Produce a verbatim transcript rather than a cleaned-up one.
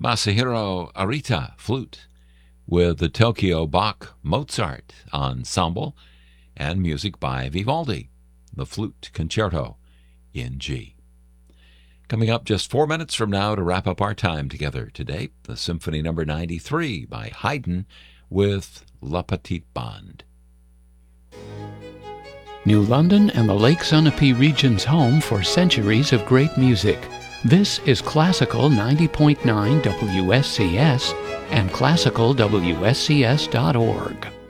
Masahiro Arita, flute, with the Tokyo Bach Mozart Ensemble, and music by Vivaldi, the Flute Concerto in G. Coming up just four minutes from now to wrap up our time together today, the Symphony Number ninety-three by Haydn with La Petite Bande. New London and the Lake Sunapee region's home for centuries of great music. This is Classical ninety point nine W S C S and classical W S C S dot org.